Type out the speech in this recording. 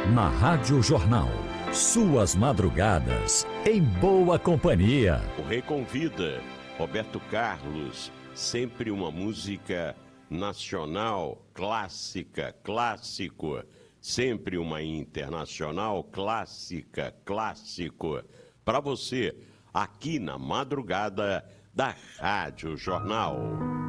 Na Rádio Jornal, suas madrugadas em boa companhia. O Rei convida, Roberto Carlos, sempre uma música nacional, clássica, clássico, sempre uma internacional, clássica, clássico, para você, aqui na madrugada da Rádio Jornal.